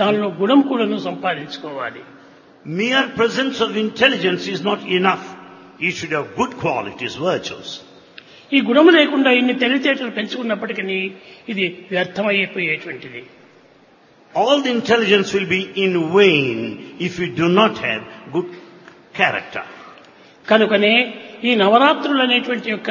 దానిలో గుణం కూడాను సంపాదించుకోవాలి. Mere presence of intelligence is not enough. You should have good qualities, virtues. ఈ గుణము లేకుండా ఇన్ని తెలివితేటలు పెంచుకున్నప్పటికీ ఇది వ్యర్థమైపోయేటువంటిది. All the intelligence will be in vain if you do not have good character. కనుకనే ఈ నవరాత్రులు అనేటువంటి యొక్క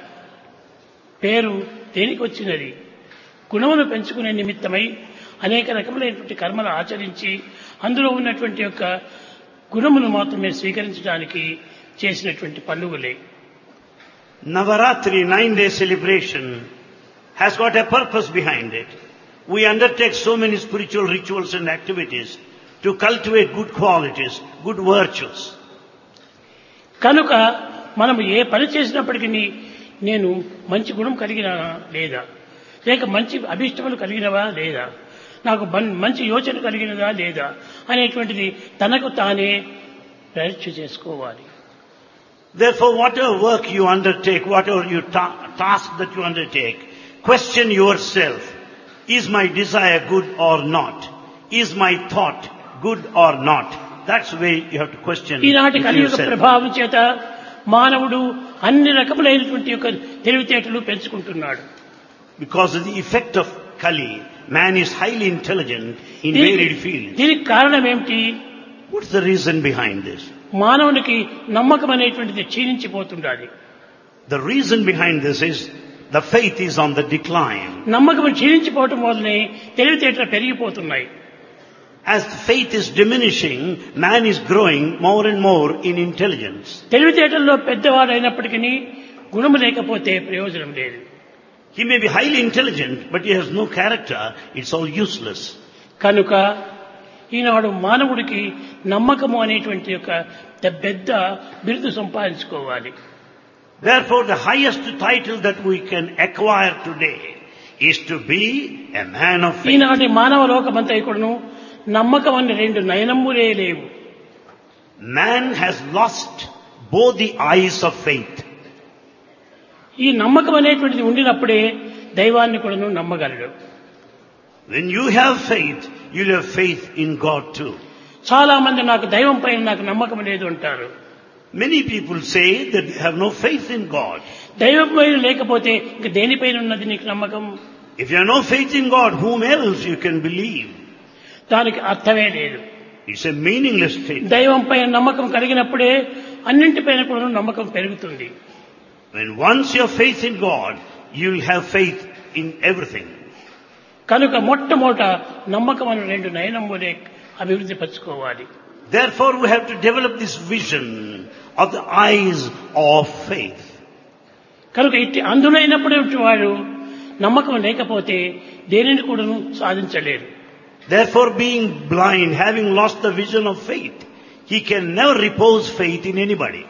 పేరు దేనికి వచ్చినది? గుణమును పెంచుకునే నిమిత్తమై అనేక రకములైనటువంటి కర్మలు ఆచరించి అందులో ఉన్నటువంటి యొక్క గుణమును మాత్రమే స్వీకరించడానికి చేసినటువంటి పండుగలే. Navaratri, 9-day celebration, has got a purpose behind it. We undertake so many spiritual rituals and activities to cultivate good qualities, good virtues. కనుక మనం ఏ పని చేసినప్పటికీ నేను మంచి గుణం కలిగినా లేదా, లేక మంచి అభిష్టములు కలిగినవా లేదా, నాకు మంచి యోచన కలిగినదా లేదా అనేటువంటిది తనకు తానే పరీక్ష చేసుకోవాలి. Therefore, whatever work you undertake, whatever task that you undertake, question yourself, is my desire good or not? Is my thought good or not? That's the way you have to question ఈనాటి కలియుగ yourself. ప్రభావం చేత మానవుడు అన్ని రకములైనటువంటి యొక్క తెలివితేటలు పెంచుకుంటున్నాడు. Because of the effect of Kali, man is highly intelligent in varied fields. దీనికి కారణం ఏమిటి? What's the reason behind this? మానవునికి నమ్మకం అనేటువంటిది క్షీణించిపోతుండాలి. The reason behind this is the faith is on the decline. నమ్మకం క్షీణించిపోవటం వల్లనే తెలివితేటలు పెరిగిపోతున్నాయి. As the faith is diminishing, man is growing more and more in intelligence. తెలివితేటల్లో పెద్దవాడైనప్పటికీ గుణము లేకపోతే ప్రయోజనం లేదు. He may be highly intelligent, but he has no character. It's all useless. కనుక ఈనాడు మానవుడికి నమ్మకము అనేటువంటి యొక్క పెద్ద బిరుదు సంపాదించుకోవాలి. Therefore, the highest title that we can acquire today is to be a man of faith. ఈనాటి మానవ లోకమంతా ఇక్కడను నమ్మకం అనే రెండు నయనములే లేవు. Man has lost both the eyes of faith. ఈ నమ్మకం అనేటువంటిది ఉండినప్పుడే దైవాన్ని కూడాను నమ్మగలడు. When you have faith, you'll have faith in God too. చాలా మంది నాకు దైవం పైన నాకు నమ్మకం లేదు అంటారు. Many people say that they have no faith in God. దైవం పైన లేకపోతే ఇంక దేనిపైన ఉన్నది నీకు నమ్మకం? If you have no faith in God, whom else you can believe? దానికి అర్థమే లేదు. It's a meaningless statement. దైవం పైన నమ్మకం కలిగినప్పుడే అన్నింటిపైన కూడా నమ్మకం పెరుగుతుంది. When once you have faith in God, you'll have faith in everything. కనుక మొట్టమొదట నమ్మకం అనే రెండు నయనములే అభివృద్ధి పరచుకోవాలి. Therefore, we have to develop this vision of the eyes of faith. కనుక ఇట్టి అందులైనప్పుడే వాడు నమ్మకం లేకపోతే దేనిని కూడాను సాధించలేరు. Therefore, being blind, having lost the vision of faith, he can never repose faith in anybody.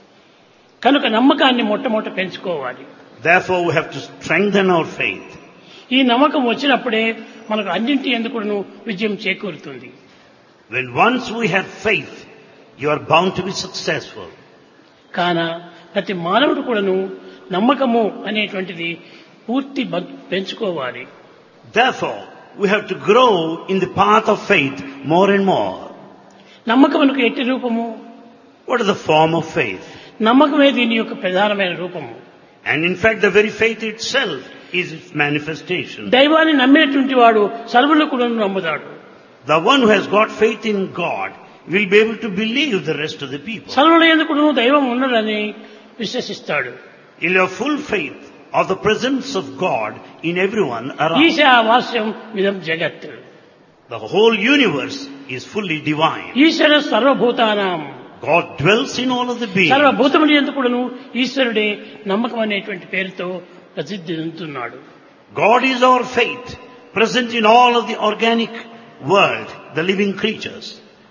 కనుక నమ్మకాన్ని మొట్టమొదట పెంచుకోవాలి. Therefore, we have to strengthen our faith. ఈ నమ్మకం వచ్చినప్పుడే మనకు అన్నింటి ఎందుకును విజయం చేకూరుతుంది. When once we have faith, you are bound to be successful. కాన ప్రతి మానవుడు కూడాను నమ్మకము అనేటువంటిది పూర్తి పెంచుకోవాలి. Therefore, we have to grow in the path of faith more and more. నమ్మకమునకు ఎట్టి రూపము? What is the form of faith? నమ్మకమే దీని యొక్క ప్రధానమైన రూపము. And in fact, the very faith itself is its manifestation. దైవాన్ని నమ్మినటువంటి వాడు సర్వులు కూడా నమ్ముతాడు. The one who has got faith in God will be able to believe the rest of the people. సర్వుల యందు కూడా దైవం ఉన్నదని విశ్వసిస్తాడు. He'll have full faith of the presence of God in everyone around. ఈశావాస్యం విదం జగత్. The whole universe is fully divine. ఈశ్వర సర్వభూతానాం. God dwells in all of the beings. సర్వభూతముల యందు కూడాను ఈశ్వరుడే నమ్మకం అనేటువంటి పేరుతో ప్రసిద్ధి చెందుతున్నాడు. God is our faith, present in all of the organic world, the living creatures.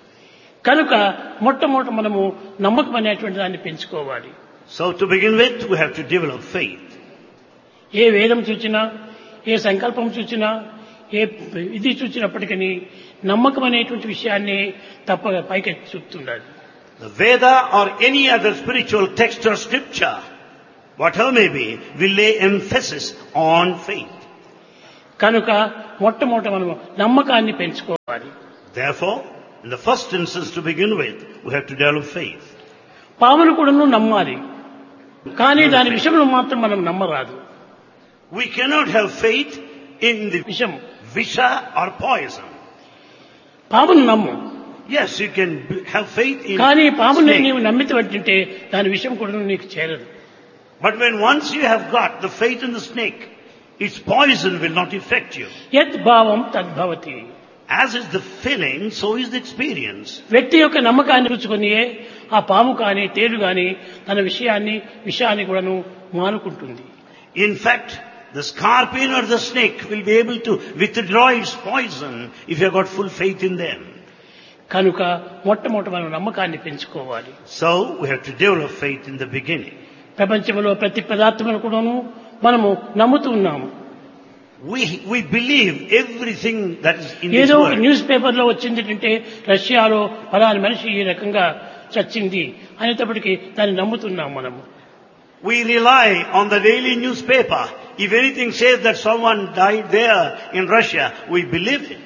కనుక మొట్టమొదట మనము నమ్మకం అనేటువంటి దాన్ని పెంచుకోవాలి. So to begin with, we have to develop faith. ఏ వేదం చూచినా, ఏ సంకల్పం చూచినా, ఏ ఇది చూచినప్పటికీ నమ్మకం అనేటువంటి విషయాన్ని తప్పక పైకెత్తి చూపుతుండాలి. The Veda or any other spiritual text or scripture, whatever may be, will lay emphasis on faith. కనుక మొట్టమొదట మనము నమ్మకాన్ని పెంచుకోవాలి. Therefore, in the first instance to begin with, we have to develop faith. పామును కూడాను నమ్మాలి, కానీ దాని విషయంలో మాత్రం మనం నమ్మరాదు. We cannot have faith in the విషం, visha or poison. పామును నమ్ము, Yes, you can have faith in కానీ పాముని snake. నీవు నమ్మితే దాని విషయం కూడా నీకు చేరదు. But when once you have got the faith in the snake, its poison will not affect you. యత్ భావం తద్భవతి. As is the feeling, so is the experience. వ్యక్తి యొక్క నమ్మకాన్ని రుచుకొని ఆ పాము కానీ తేలు కానీ తన విషయాన్ని కూడాను మానుకుంటుంది. In fact, the scorpion or the snake will be able to withdraw its poison if you have got full faith in them. కనుక మొట్టమొదట మనం నమ్మకాన్ని పెంచుకోవాలి. So, we have to develop faith in the beginning. ప్రపంచంలో ప్రతి పదార్థమును కూడాను మనము నమ్ముతూ ఉన్నాము. We believe everything that is in this ఏదో ఒక world. న్యూస్ పేపర్లో వచ్చింది అంటే రష్యాలో ఫలాని మనిషి ఈ రకంగా చచ్చింది అనేటప్పటికీ దాన్ని నమ్ముతున్నాం మనము. We rely on the daily newspaper. If anything says that someone died there in Russia, we believe it.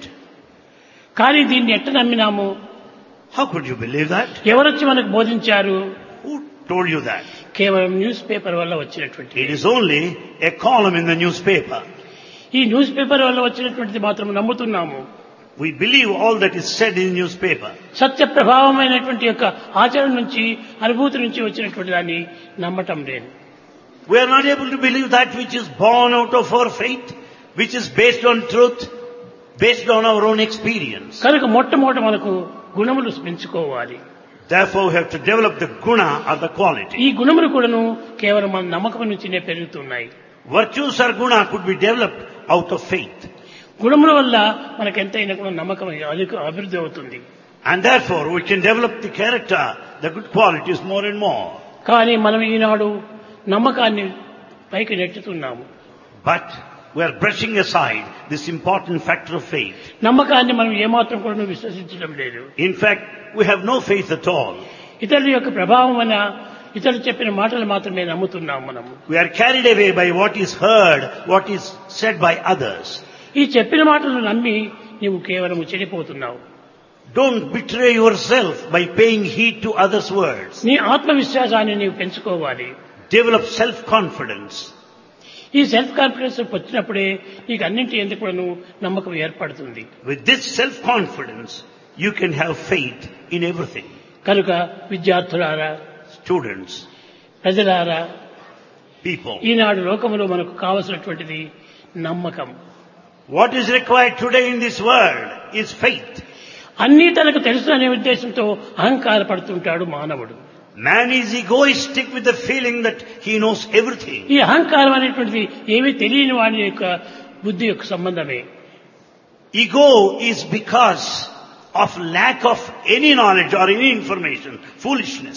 కానీ దీన్ని ఎట్ట నమ్మినాము? How could you believe that? ఎవరొచ్చి మనకు బోధించారు? Who told you that? కేవలం న్యూస్ పేపర్ వల్ల వచ్చినటువంటి. It is only a column in the newspaper. ఈ news paper వల్ల వచ్చినటువంటిది మాత్రం నమ్ముతున్నాము. We believe all that is said in newspaper. సత్య ప్రభావమైనటువంటి యొక్క ఆచరణ నుంచి అనుభూతి నుంచి వచ్చినటువంటి దాన్ని నమ్మటం లేదు. We are not able to believe that which is born out of our faith, which is based on truth, based on our own experience. కనుక మొట్టమొదట మనకు గుణములు పెంచుకోవాలి. Therefore, we have to develop the guna or the quality. ఈ గుణములు కూడాను కేవలం మన నమ్మకం నుంచినే పెరుగుతున్నాయి. Virtues or guna could be developed out of faith. గుణముల వల్ల మనకు ఎంతైనా కూడా నమ్మకం అభివృద్ధి అవుతుంది. And therefore, we can develop the character, the good qualities more and more. కానీ మనం ఈనాడు నమ్మకాన్ని పైకి నెట్టుతున్నాము. But we are brushing aside this important factor of faith. నమ్మకాన్ని మనం ఏమాత్రం కూడా విశ్వసించడం లేదు. In fact, we have no faith at all. ఇతరుల యొక్క ప్రభావం వల్ల ఇతరులు చెప్పిన మాటలు మాత్రమే నమ్ముతున్నాం మనము. We are carried away by what is heard, what is said by others. ఈ చెప్పిన మాటలు నమ్మి నీవు కేవలం చెడిపోతున్నావు. Don't betray yourself by paying heed to others' words. నీ ఆత్మవిశ్వాసాన్ని నీవు పెంచుకోవాలి. Develop self-confidence. ఈ సెల్ఫ్ కాన్ఫిడెన్స్ వచ్చినప్పుడే నీకు అన్నింటి ఎందుకు కూడాను నమ్మకం ఏర్పడుతుంది. With this self-confidence, you can have faith in everything. కనుక విద్యార్థులారా, Students, ప్రజలారా, people. ఈనాడు లోకములో మనకు కావలసినటువంటిది నమ్మకం. What is required today in this world is faith. అన్నీ తనకు తెలుసు అనే ఉద్దేశంతో అహంకారపడుతుంటాడు మానవుడు. Man is egoistic with the feeling that he knows everything. ఈ అహంకారం అనేటువంటిది ఏమీ తెలియని వాడి యొక్క బుద్ధి యొక్క సంబంధమే. Ego is because of lack of any knowledge or any information. Foolishness.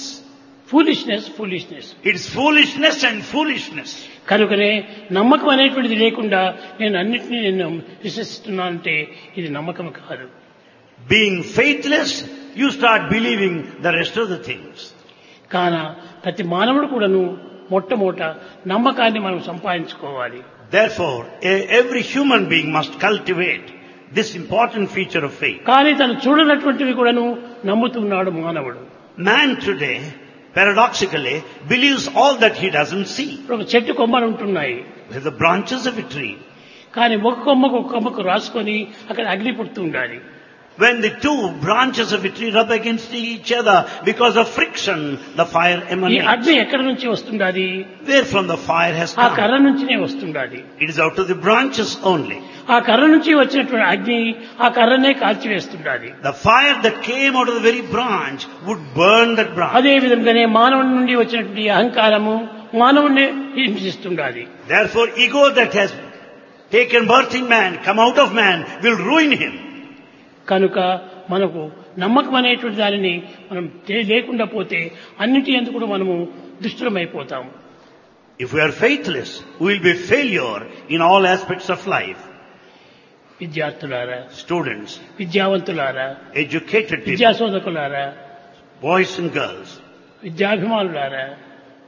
Foolishness. It is foolishness and foolishness. కనుకనే నమ్మకం అనేటువంటిది లేకుండా నేను అన్నింటినీ నేను విశ్వసిస్తున్నానంటే ఇది నమ్మకం కాదు. Being faithless, you start believing the rest of the things. కాన ప్రతి మానవుడు కూడాను మొట్టమొదట నమ్మకాన్ని మనం సంపాదించుకోవాలి. Therefore, every human being must cultivate this important feature of faith. కానీ తను చూడనటువంటివి కూడాను నమ్ముతున్నాడు మానవుడు. Man today, paradoxically, believes all that he doesn't see. ఒక చెట్టు కొమ్మలు ఉంటున్నాయి. With the branches of a tree. కానీ ఒక కొమ్మకు రాసుకొని అక్కడ అగ్ని పుడుతూ ఉండాలి. When the two branches of a tree rub against each other because of friction, the fire ఈ emanates. అగ్ని ఎక్కడి నుంచి వస్తుండాలి? Where from the fire has ఆ come? కర్ర నుంచినే వస్తుండాలి. It is out of the branches only. ఆ కర్ర నుంచి వచ్చినటువంటి అగ్ని ఆ కర్రనే కాల్చివేస్తుండాలి. The fire that came out of the very branch would burn that branch. అదే విధంగానే మానవుని నుండి వచ్చినటువంటి అహంకారము మానవుణ్ణి హింసిస్తుండాలి. Therefore, ego that has taken birth in man, come out of man, will ruin him. కనుక మనకు నమ్మకం అనేటువంటి దానిని మనం లేకుండా పోతే అన్నిటి ఎందుకు కూడా మనము దుష్టులమైపోతాం. If we are faithless, we will be failure in all aspects of life. విద్యార్థులారా, Students, విద్యావంతులారా, educated people, విద్యాశోధకులారా, boys and girls, విద్యాభిమానులారా,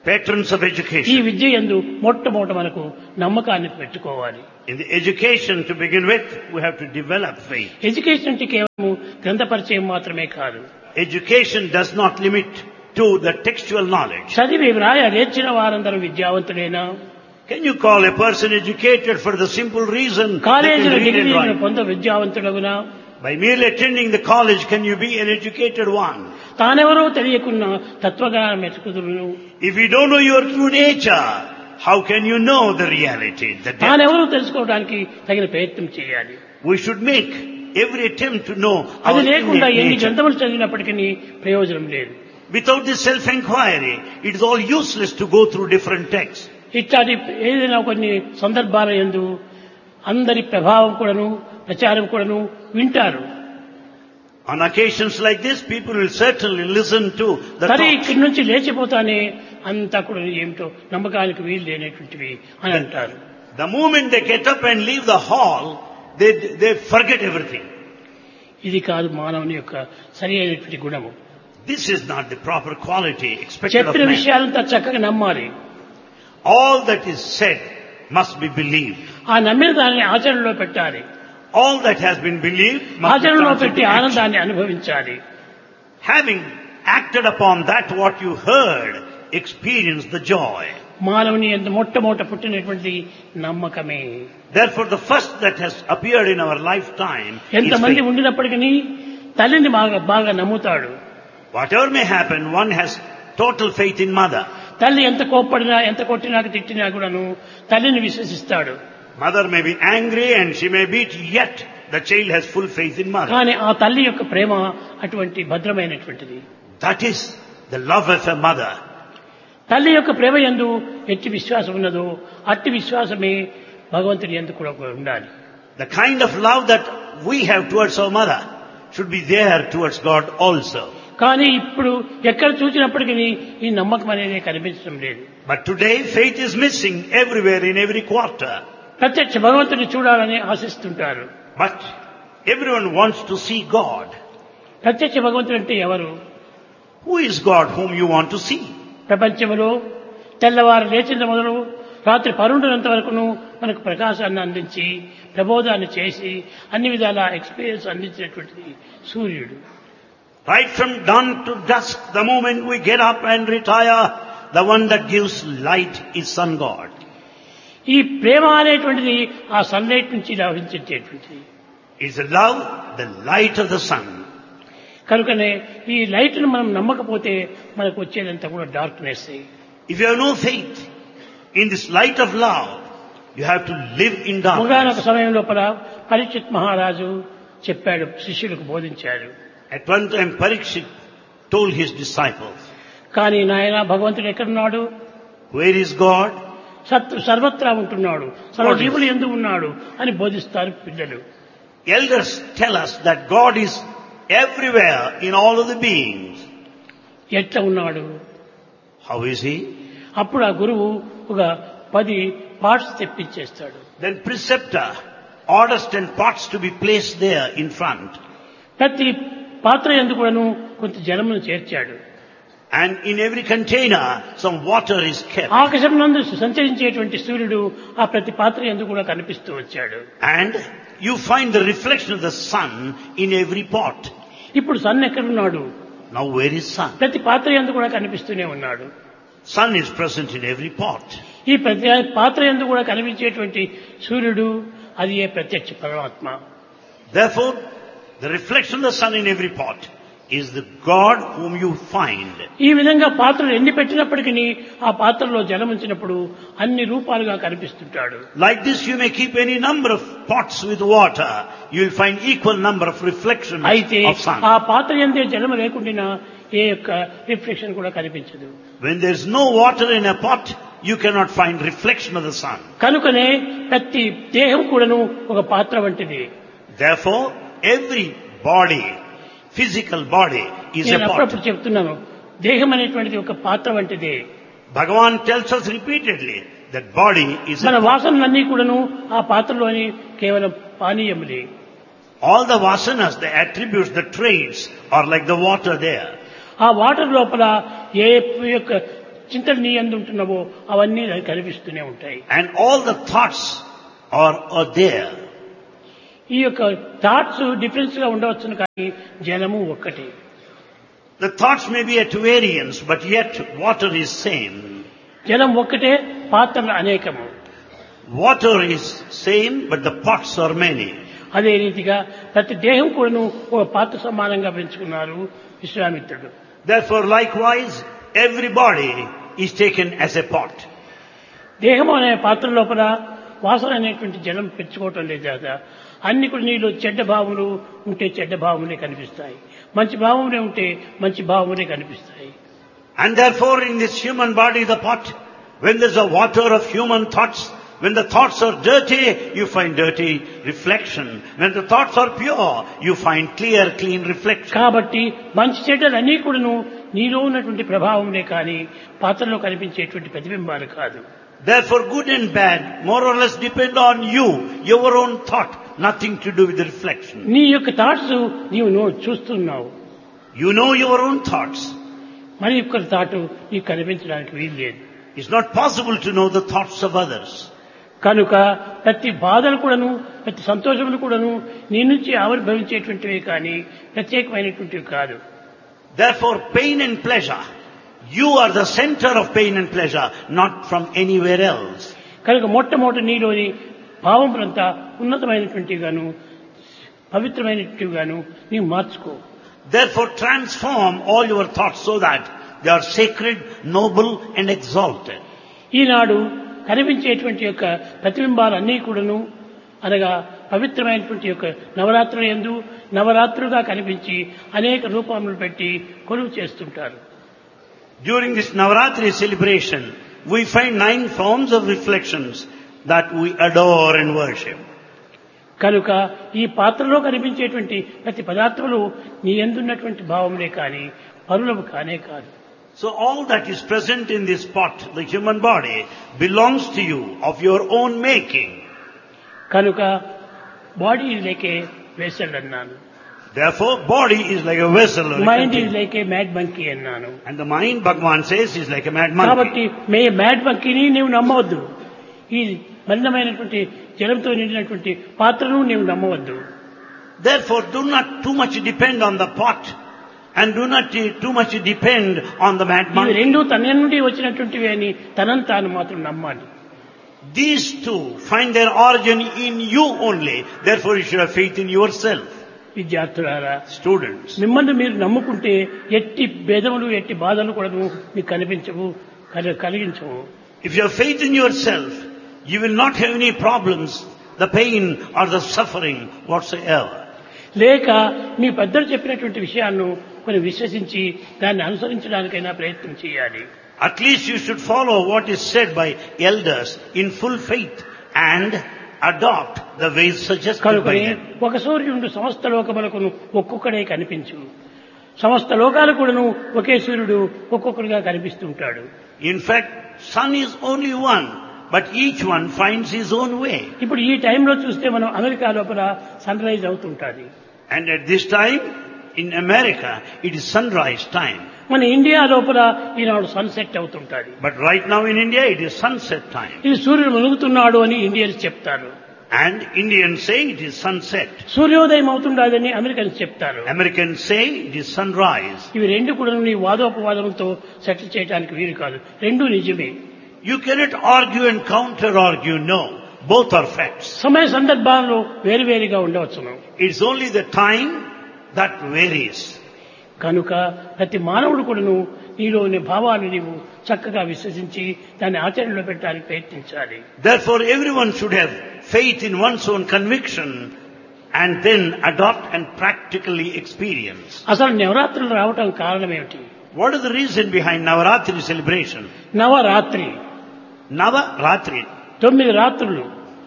patrons of ఈ education. విద్య యందు మొట్టమొదట మనకు నమ్మకాన్ని పెట్టుకోవాలి. In the education, to begin with, we have to develop faith. Education అంటే కేవలం గ్రంథ పరిచయం మాత్రమే కాదు. Education does not limit to the textual knowledge. చదివి వ్రాయ నేర్చిన వారందరూ విద్యావంతులేనా? Can you call a person educated for the simple reason they కాలేజీలో can read and డిగ్రీలను write? పొంద విద్యావంతుడగునా? By merely attending the college, can you be an educated one? తానెవరో తెలియకున్నా తత్వజ్ఞానం ఎతుకుదురును. If you don't know your true nature, how can you know the reality, the depth? తానెవరో తెలుసుకోవడానికి తగిన ప్రయత్నం చేయాలి. We should make every attempt to know అది our లేకుండా innate ఎన్ని nature. గ్రంథములు చదివినప్పటికీ ప్రయోజనం లేదు. Without this self-inquiry, it is all useless to go through different texts. ఇట్లాంటి ఏదైనా కొన్ని సందర్భాల యందు అందరి ప్రభావం కూడాను ప్రచారం కూడాను వింటారు. On occasions like this, people will certainly listen to the సరే talk. ఇక్కడి నుంచి లేచిపోతానే అంతా కూడా ఏమిటో నమ్మకానికి వీలు లేనటువంటివి అని అంటారు. The moment they get up and leave the hall, they forget everything. ఇది కాదు మానవుని యొక్క సరి అయినటువంటి గుణము. This is not the proper quality expected of చెప్పిన man. విషయాలంతా చక్కగా నమ్మాలి. All that is said must be believed. ఆ నమ్మిన దానిని ఆచరణలో పెట్టాలి. All that has been believed must be ఆచరణలో translated పెట్టి to action. ఆనందాన్ని అనుభవించాలి. Having acted upon that what you heard, experience the joy. మానవుని ఎంత మొట్టమొదట పుట్టినటువంటి నమ్మకమే. Therefore, the first that has appeared in our lifetime is ఎంతమంది faith. ఉండినప్పటికీ తల్లిని బాగా నమ్ముతాడు. Whatever may happen, one has total faith in mother. తల్లి ఎంత కోప్పడినా ఎంత కొట్టినా తిట్టినా కూడాను తల్లిని విశ్వసిస్తాడు. Mother may be angry and she may beat, yet the child has full faith in mother. కానీ ఆ తల్లి యొక్క ప్రేమ అటువంటి భద్రమైనటువంటిది. That is the love of a mother. తల్లి యొక్క ప్రేమ యందు ఎట్టి విశ్వాసం ఉన్నదో అట్టి విశ్వాసమే భగవంతుని యందు కూడా ఉండాలి. The kind of love that we have towards our mother should be there towards God also. కానీ ఇప్పుడు ఎక్కడ చూసినప్పటికీ ఈ నమ్మకం అనేది కనిపించడం లేదు. But today faith is missing everywhere in every quarter. ప్రత్యక్ష భగవంతుని చూడాలని ఆశిస్తుంటారు. But everyone wants to see God. ప్రత్యక్ష భగవంతుడు అంటే ఎవరు? Who is God whom you want to see? ప్రపంచంలో తెల్లవారు లేచిన మొదలు రాత్రి 12 వరకును మనకు ప్రకాశాన్ని అందించి ప్రబోధాన్ని చేసి అన్ని విధాల ఎక్స్పీరియన్స్ అందించినటువంటి సూర్యుడు. Right from dawn to dusk, the moment we get up and retire, the one that gives light is Sun God. ఈ ప్రేమ అనేటువంటిది ఆ సన్లైట్ నుంచి లభించేటువంటిది. It's the love, the light of the sun. కనుకనే ఈ లైట్ ను మనం నమ్మకపోతే మనకు వచ్చేదంతా కూడా darkness. If you have no faith in this light of love, you have to live in ఒకనొక darkness. సమయం లోపల పరీక్షిత్ మహారాజు చెప్పాడు, శిష్యులకు బోధించాడు. At one time, Parikshit told his disciples, కానీ నాయన భగవంతుడు ఎక్కడున్నాడు? where is God? సర్వత్రా ఉంటున్నాడు, సర్వజీవులు యందు ఉన్నాడు అని బోధిస్తారు పిల్లలు. Elders tell us that God is everywhere in all of the beings. ఎట్లా ఉన్నాడు? How is he? అప్పుడు ఆ గురువు ఒక 10 parts తెప్పించేస్తాడు. Then preceptor orders 10 pots to be placed there in front. ప్రతి పాత్ర యందు కూడాను కొంత జలమును చేర్చాడు. And in every container, some water is kept. ఆకాశం నందు సంచరించేటువంటి సూర్యుడు ఆ ప్రతి పాత్ర యందు కూడా కనిపిస్తూ వచ్చాడు. And you find the reflection of the sun in every pot. ఇప్పుడు సన్ ఎక్కడున్నాడు? Now where is sun? ప్రతి పాత్ర యందు కూడా కనిపిస్తూనే ఉన్నాడు. Sun is present in every pot. ఈ ప్రతి పాత్ర యందు కూడా కనిపించేటువంటి సూర్యుడు అది ఏ ప్రత్యక్ష పరమాత్మ. Therefore, the reflection of the sun in every pot is the God whom you find. ఈ విధంగా పాత్రలు ఎన్ని పెట్టినప్పటికీ ఆ పాత్రలో జలం ఉంచినప్పుడు అన్ని రూపాలుగా కనిపిస్తుంటాడు. Like this, you may keep any number of pots with water. You will find equal number of reflections అయితే of sun. ఆ పాత్ర యందే జలం లేకుండా ఏ యొక్క రిఫ్లెక్షన్ కూడా కనిపించదు. When there is no water in a pot, you cannot find reflection of the sun. కనుకనే ప్రతి దేహం కూడాను ఒక పాత్ర వంటిది. Therefore, every body, physical body, is a నేను pot. అప్పుడప్పుడు చెప్తున్నాను, దేహం అనేటువంటిది ఒక పాత్ర వంటిదే. Bhagavan tells us repeatedly that body is మన a pot. వాసనలన్నీ కూడాను ఆ పాత్రలోని కేవలం పానీయములే. All the vasanas, the attributes, the traits are like the water there. ఆ వాటర్ లోపల ఏ యొక్క చింతలు నీ యందు ఉంటున్నావో అవన్నీ దానికి కనిపిస్తూనే ఉంటాయి. And all the thoughts are there. ఈ యొక్క థాట్స్ డిఫరెన్స్ గా ఉండవచ్చును కానీ జలము ఒక్కటే. The thoughts may be at variance, but yet water is same. జలం ఒక్కటే, పాత్రలు అనేకము. Water is same, but the pots are many. అదే రీతిగా ప్రతి దేహం కూడాను ఒక పాత్ర సమానంగా పెంచుకున్నారు విశ్వామిత్రుడు. Therefore, likewise, every body is taken as a pot. దేహం అనే పాత్ర లోపల వాసన అనేటువంటి జలం పెంచుకోవటం లేదా, అన్ని కూడా నీలో చెడ్డ భావములు ఉంటే చెడ్డ భావములే కనిపిస్తాయి, మంచి భావములే ఉంటే మంచి భావములే కనిపిస్తాయి. And therefore, in this human body, the pot, when there's a water of human thoughts, when the thoughts are dirty, you find dirty reflection. When the thoughts are pure, you find clear, clean reflection. కాబట్టి మంచి చెడ్డలు అన్నీ కూడాను నీలో ఉన్నటువంటి ప్రభావములే కానీ పాత్రలో కనిపించేటువంటి ప్రతిబింబాలు కాదు. Therefore, good and bad more or less depend on you, your own thought, nothing to do with the reflection. నీ యొక్క థాట్స్ నీవు చూస్తున్నావు, You know your own thoughts. మరి యొక్క థాట్ నీకు కనిపించడానికి వీలు లేదు. It's not possible to know the thoughts of others. కనుక ప్రతి బాధలు కూడాను ప్రతి సంతోషములు కూడాను నీ నుంచి ఆవిర్భవించేటువంటివి కానీ ప్రత్యేకమైనటువంటివి కాదు. Therefore, pain and pleasure, you are the center of pain and pleasure, not from anywhere else. కనుక మొట్టమొదటి నీలోని భావములంతా ఉన్నతమైనటువంటివిగాను పవిత్రమైనటువంటివిగాను నీవు మార్చుకో. Therefore, transform all your thoughts so that they are sacred, noble and exalted. ఈనాడు కనిపించేటువంటి యొక్క ప్రతిబింబాలన్నీ కూడాను అనగా పవిత్రమైనటువంటి యొక్క నవరాత్రుల యందు నవరాత్రులుగా కనిపించి అనేక రూపములు పెట్టి కొలువు చేస్తుంటారు. During this Navaratri celebration, we find 9 forms of reflections that we adore and worship. కనుక ఈ పాత్రలో కనిపించేటువంటి ప్రతి పదార్థములు నీ యందున్నటువంటి భావములే కానీ పరులము కానే కాదు. So all that is present in this pot, the human body, belongs to you, of your own making. కనుక బాడీ లేకే వెసల్ అన్నాను, Therefore, body is like a vessel. Or a mind container. Is like A mad monkey అన్నాను. And the mind, Bhagavan says, is like a mad monkey. కాబట్టి mad మంకీని నీవు నమ్మవద్దు, ఈ మలినమైనటువంటి జలంతో నిండినటువంటి పాత్రను నీవు నమ్మవద్దు. Therefore, do not too much depend on the pot and do not too much depend on the mad ఇవి monkey. రెండు తన నుండి వచ్చినటువంటివి అని తనను తాను మాత్రం నమ్మాలి. These two find their origin in you only. Therefore, you should have faith in yourself. విద్యార్థులారా, Students, మిమ్మల్ని మీరు నమ్ముకుంటే ఎట్టి భేదములు ఎట్టి బాధలు కూడా మీకు కనిపించవు, కలిగించవు. if you have faith in yourself, you will not have any problems, the pain or the suffering whatsoever. లేక మీ పెద్దలు చెప్పినటువంటి విషయాలను కొన్ని విశ్వసించి దాన్ని అనుసరించడానికైనా ప్రయత్నం చేయాలి. At least you should follow what is said by elders in full faith and adopt the ways suggested by కనుకనే them. ఒక సూర్యుడు సమస్త లోకములకును ఒక్కొక్కడే కనిపించు, సమస్త లోకాలు కూడాను ఒకే సూర్యుడు ఒక్కొక్కడిగా కనిపిస్తుంటాడు. In fact, sun is only one, but each one finds his own way. ఇప్పుడు ఈ టైంలో చూస్తే మనం అమెరికా లోపల sun rise అవుతుంటాది, And at this time, in America, it is sunrise time. మన ఇండియా లోపల ఈనాడు sunset అవుతుంటాది. But right now in India, it is sunset time. ఇది సూర్యుడు మునుగుతున్నాడు అని ఇండియన్స్ చెప్తారు, And Indians say it is sunset. సూర్యోదయం అవుతుండదని Americans చెప్తారు. Americans say it is sunrise. ఇవి రెండు కూడా నీ వాదోపవాదంతో సెటిల్ చేయడానికి వీలు కాదు, రెండు నిజమే. You cannot argue and counter-argue, no. Both are facts. సమయ సందర్భాల్లో వేరువేరుగా ఉండవచ్చును. It's only the time that varies. కనుక ప్రతి మానవుడు కూడాను నీలోని భావాన్ని నీవు చక్కగా విశ్వసించి దాన్ని ఆచరణలో పెట్టడానికి ప్రయత్నించాలి. Therefore, everyone should have faith in one's own conviction and then adopt and practically experience. అసలు నవరాత్రులు రావటం కారణం ఏమిటి? What is the reason behind Navaratri celebration? Navratri Navaratri, 9 రాత్రులు,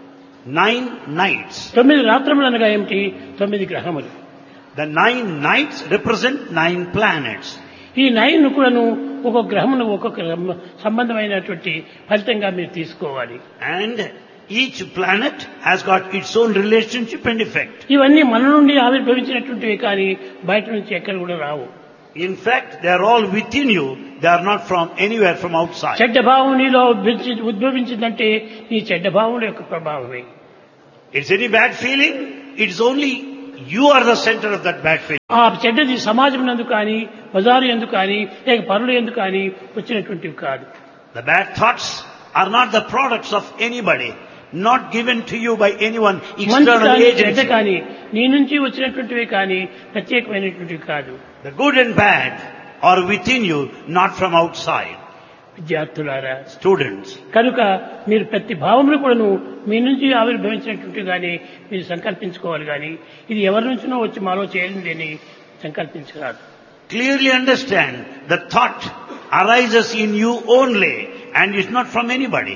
9 nights. 9 రాత్రులు అనగా ఏమిటి? 9 గ్రహములు. The 9 nights represent 9 planets. ఈ 9 కూడాను ఒక్కొక్క గ్రహమును ఒక్కొక్క సంబంధమైనటువంటి ఫలితంగా మీరు తీసుకోవాలి. And each planet has got its own relationship and effect. ఇవన్నీ మన నుండి ఆవిర్భవించినటువంటివి కానీ బయట నుంచి ఎక్కడ కూడా రావు. In fact, they are all within you. They are not from anywhere from outside. చెడ్డ భావం నీలో ఉద్భవించిందంటే నీ చెడ్డ భావం యొక్క ప్రభావమే. It's any bad feeling, it's only you are the center of that bad feeling. ఆ చెడ్డది సమాజం నందు కానీ బజారు యందు కానీ లేక పరుల యందు కానీ వచ్చినటువంటివి కాదు. The bad thoughts are not the products of anybody, not given to you by anyone మంచి external కానీ చెడ్డ agency. కానీ నీ నుంచి వచ్చినటువంటివే కానీ ప్రత్యేకమైనటువంటివి కాదు. The good and bad are within you, not from outside. విద్యార్థులారా, Students, కనుక మీరు ప్రతి భావములు కూడాను మీ నుంచి ఆవిర్భవించినటువంటి కానీ మీరు సంకల్పించుకోవాలి కానీ ఇది ఎవరి నుంచినో వచ్చి మాలో చేరింది అని సంకల్పించరాదు. clearly understand the thought arises in you only and is not from anybody.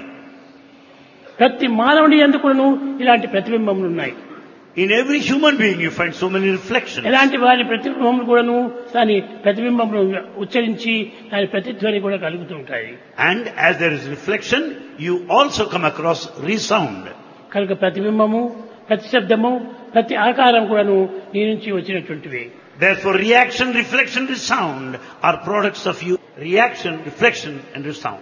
ప్రతి మానవుడి యందు కూడాను ఇలాంటి ప్రతిబింబములు ఉన్నాయి. In every human being you find so many reflections. ఇలాంటి వారి ప్రతిబింబములు కూడాను దాని ప్రతిబింబములు ఉచ్చరించి దాని ప్రతిధ్వని కూడా కలుగుతూ ఉంటాయి. And as there is reflection, you also come across resound. కనుక ప్రతిబింబము, ప్రతి శబ్దము, ప్రతి ఆకారం కూడాను నీ నుంచి వచ్చినటువంటివి. Therefore, reaction, reflection, resound are products of you. Reaction, reflection and resound.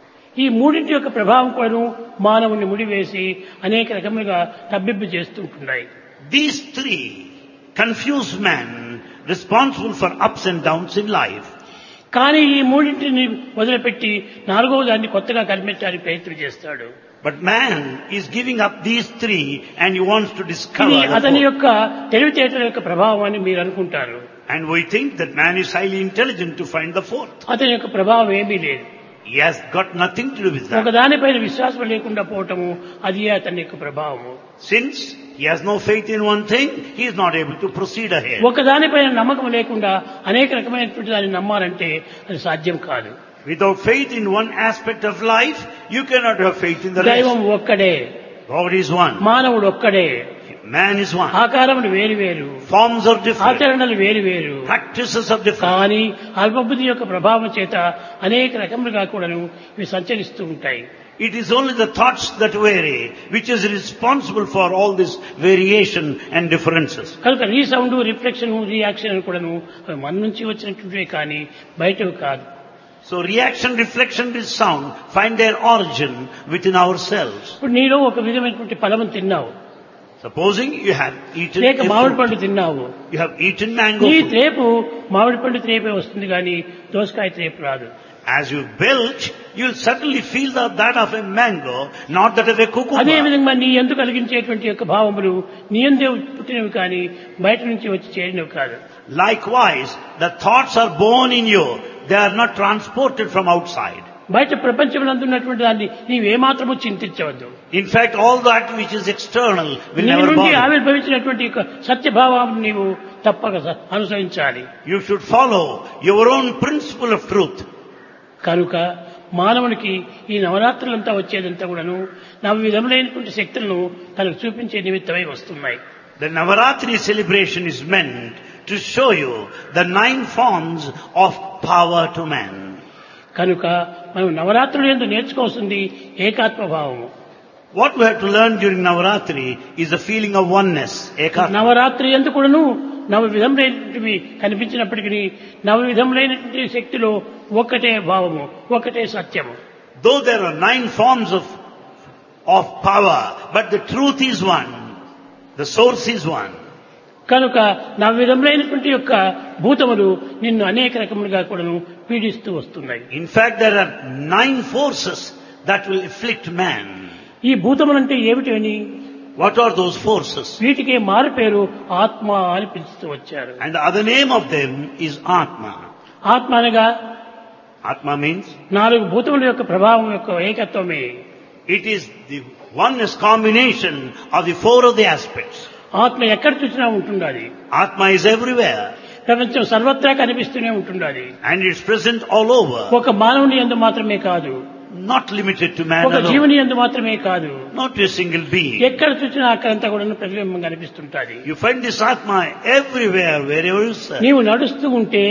ఈ మూడింటి యొక్క ప్రభావం కూడాను మానవుని ముడివేసి అనేక రకములుగా తబ్బిబ్బు చేస్తూ ఉంటున్నాయి. These three confuse man, responsible for ups and downs in life. కానీ ఈ మూడింటిని వదిలిపెట్టి నాలుగవ దాన్ని కొత్తగా కనిపెట్టడానికి ప్రయత్నం చేస్తాడు. But man is giving up these three and he wants to ఇది discover the అతని fourth. యొక్క తెలివితేటల యొక్క ప్రభావం అని మీరు అనుకుంటారు. And we think that man is highly intelligent to find the fourth. అతని యొక్క ప్రభావం ఏమీ లేదు. He has got nothing to do with that. ఒకదానిపైన విశ్వాసం లేకుండా పోవటము అది అతని యొక్క ప్రభావము. Since he has no faith in one thing, he is not able to proceed ahead. ఒకదానిపైన నమ్మకం లేకుండా అనేక రకమైనటువంటి దాన్ని నమ్మాలంటే అది సాధ్యం కాదు. Without faith in one aspect of life, you cannot have faith in the దైవం rest. ఒక్కడే, God is one. మానవుడు ఒక్కడే, Man is one. ఆకారములు వేరు వేరు, Forms are different. ఆచరణలు వేరు వేరు. Practices are different. కానీ అల్పబుద్ధి యొక్క ప్రభావం చేత అనేక రకములుగా కూడాను ఇవి సంచరిస్తూ ఉంటాయి. It is only the thoughts that vary, which is responsible for all this variation and differences. కనుక రీసౌండ్, రిఫ్లెక్షన్, రియాక్షన్ అని కూడాను అవి మన నుంచి వచ్చినటువంటివే కానీ బయటవి కాదు. So reaction, reflection, resound find their origin within ourselves. ఇప్పుడు నీలో ఒక విధమైనటువంటి ఫలము తిన్నావు, Supposing you have eaten లేక a మామిడి fruit. పండు తిన్నావు, You have eaten mango నీ fruit. త్రేపు మామిడి పండు త్రేపే వస్తుంది కానీ దోసకాయ త్రేపు రాదు. As you belch, you'll certainly feel that of a mango, not that of a అదే cucumber. విధంగా నీ యందు కలిగించేటువంటి యొక్క భావములు నీ యందే పుట్టినవి కానీ బయట నుంచి వచ్చి చేరినవి కాదు. Likewise, the thoughts are born in you. They are not transported from outside. బయట ప్రపంచంలో ఉన్నటువంటి దాన్ని నీవేమాత్రము చింతించవద్దు. In fact, all that which is external will నీ never నుండి bother. ఆవిర్భవించినటువంటి యొక్క సత్యభావాన్ని నీవు తప్పక అనుసరించాలి. You should follow your own principle of truth. కనుక మానవునికి ఈ నవరాత్రులంతా వచ్చేదంతా కూడాను నవ విధములైనటువంటి శక్తులను తనకు చూపించే నిమిత్తమై వస్తున్నాయి. The Navaratri celebration is meant to show you the 9 forms of power to man. కనుక మనం నవరాత్రులు యందు నేర్చుకోవాల్సింది ఏకాత్మ భావము. What we have to learn during Navaratri is the feeling of oneness, ekatma. Navratri యందు కూడాను నవ విధములైనటువంటివి కనిపించినప్పటికీ నవ విధములైనటువంటి శక్తిలో ఒక్కటే భావము, ఒక్కటే సత్యము. Though there are 9 forms of power, but the truth is one. The source is one. కనుక నవ విధములైనటువంటి యొక్క భూతములు నిన్ను అనేక రకములుగా కూడాను పీడిస్తూ వస్తున్నాయి. In fact, there are 9 forces that will afflict man. ఈ భూతములంటే ఏమిటి అని What are those forces? వీటికి మారు పేరు ఆత్మ అని పిలుస్తూ వచ్చారు. And the other name of them is Atma. ఆత్మ అనగా Atma means 4 భూతముల యొక్క ప్రభావం యొక్క ఏకత్వమే. it is the oneness combination of the 4 of the aspects. ఆత్మ ఎక్కడ చూసినా ఉంటుండాలి. Atma is everywhere ప్రపంచం సర్వత్రా కనిపిస్తూనే ఉంటుండాలి. and it's present all over. ఒక మానవుని యందు మాత్రమే కాదు, Not limited to man ఒక alone. జీవుని యందు మాత్రమే కాదు, Not to a single being. ఎక్కడ చూసినా అక్కడంతా కూడా ప్రతిబింబం కనిపిస్తుంటాది. You find this Atma everywhere, wherever you search. నీవు నడుస్తూ ఉంటే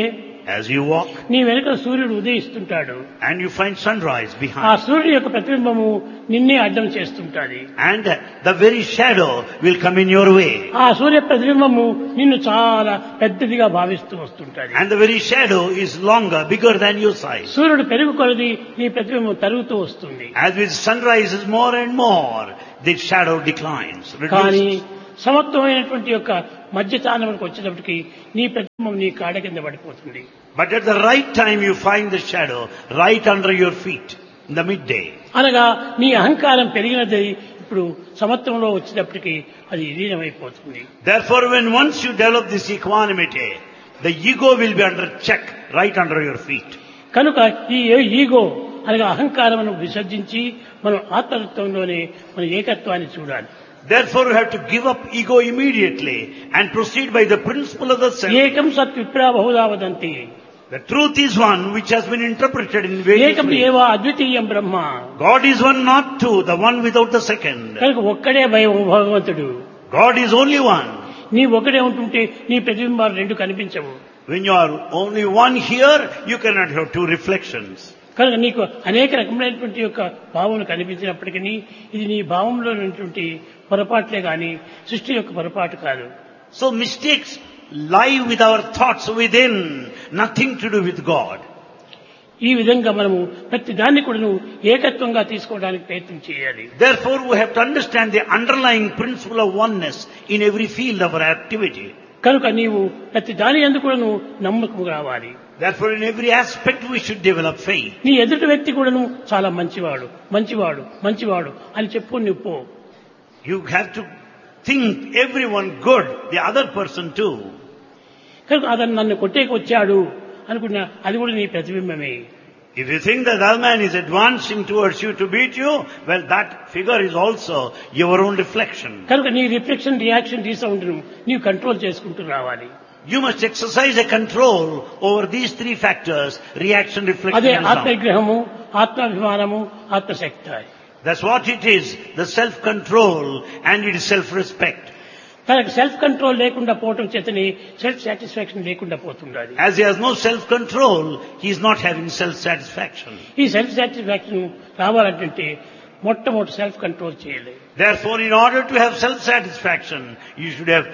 As you walk, నీ వెనుక సూర్యుడు ఉదయిస్తుంటాడు. and you find sunrise ఆ behind, సూర్యుడి యొక్క ప్రతిబింబము నిన్నే అడ్డం చేస్తుంటాది. and the very shadow will come in your way, ఆ సూర్య ప్రతిబింబము నిన్ను చాలా పెద్దదిగా భావిస్తూ వస్తుంటాది. and the very shadow is longer, bigger than your size. సూర్యుడు పెరుగు కొలది నీ ప్రతిబింబం తరుగుతూ వస్తుంది. As with sun rises more and more, the shadow declines, కానీ reduces. సమత్వమైనటువంటి యొక్క మధ్యస్థానంలోకి వచ్చేటప్పటికి నీ ప్రతిబింబం నీ కాడ కింద పడిపోతుంది. But at the right time you find the shadow right under your feet in the midday. అనగా నీ అహంకారం పెరిగినది ఇప్పుడు సమత్వంలో వచ్చేటప్పటికి అది విలీనమైపోతుంది. Therefore, when once you develop this equanimity, the ego will be under check right under your feet. కనుక ఈ ego అనగా అహంకారమును విసర్జించి మనం ఆత్మతత్వంలోనే మన ఏకత్వాన్ని చూడాలి. Therefore, you have to give up ego immediately and proceed by the principle of the self. ఏకం సత్ విప్రా బహుధా వదంతి. The truth is one which has been interpreted in various ఏకం ways. ఏవా అద్వితీయం బ్రహ్మ. God is one, not two, the one without the second. కనుక ఒక్కడే భగవంతుడు. God is only one. నీ ఒకడే ఉంటుంటే నీ ప్రతిబింబాలు రెండు కనిపించవు. When you are only one here, you cannot have two reflections. కనుక నీకు అనేక రకమైనటువంటి యొక్క భావములు కనిపించినప్పటికీ ఇది నీ భావంలో ఉన్నటువంటి పొరపాట్లే గాని సృష్టి యొక్క పొరపాటు కాదు. So mistakes lie with our thoughts within, nothing to do with God. ఈ విధంగా మనము ప్రతి దాన్ని కూడా ఏకత్వంగా తీసుకోవడానికి ప్రయత్నం చేయాలి. Therefore, we have to understand the underlying principle of oneness in every field of our activity. కనుక నీవు ప్రతి దాని యందు కూడా నమ్మకం రావాలి. Therefore, in every aspect we should develop faith. నీ ఎదుటి వ్యక్తి కూడాను చాలా మంచివాడు మంచివాడు మంచివాడు అని చెప్పు నువ్వు పో. You have to think everyone good, the other person too. కనుక అతను నన్ను కొట్టేకి వచ్చాడు అనుకున్నా అది కూడా నీ ప్రతిబింబమే. If you think that other man is advancing towards you to beat you, well, that figure is also your own reflection. కనుక నీ రిఫ్లెక్షన్ రియాక్షన్ రీసౌండ్ను నీవు కంట్రోల్ చేసుకుంటూ రావాలి. You must exercise a control over these three factors: reaction, reflection, అదే and sound. ఆత్మవిగ్రహము ఆత్మాభిమానము ఆత్మశక్తి. That's what it is, the self-control and it is self-respect. తనకు self control లేకుండా పోవటం చేతని సెల్ఫ్ సాటిస్ఫాక్షన్ లేకుండా పోతుండాలి. As he has no self-control, he is not having self-satisfaction. ఈ self satisfaction రావాలంటే మొట్టమొదటి self control చేయాలి. Therefore, in order to have self-satisfaction, you should have